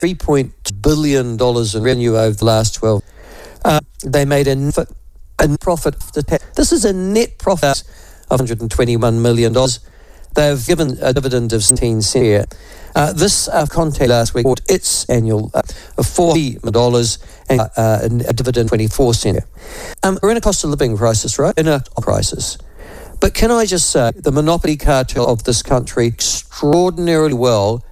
$3.2 billion in revenue over the last 12. They made a profit. This is a net profit of $121 million. They've given a dividend of 17 cents a year. This Contact last week bought its annual of $40 million and a dividend 24 cents. We're in a cost of living crisis, right? In a crisis. But can I just say, the monopoly cartel of this country extraordinarily well